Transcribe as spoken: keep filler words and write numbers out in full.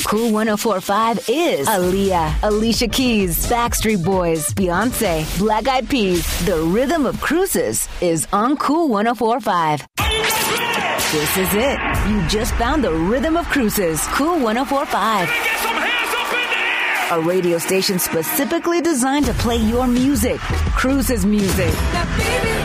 Cool one oh four point five is Aaliyah, Alicia Keys, Backstreet Boys, Beyonce, Black Eyed Peas. The rhythm of cruises is on Cool one oh four point five. This is it. You just found the rhythm of cruises. Cool one oh four point five. Get some hands up in the air! A radio station specifically designed to play your music. Cruises music. Now, baby,